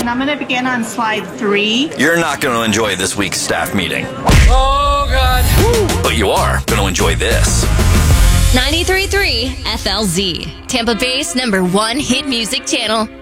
I'm going to begin on slide 3. You're not going to enjoy this week's staff meeting. Oh, God. But you are going to enjoy this. 93.3 FLZ, Tampa Bay's #1 hit music channel.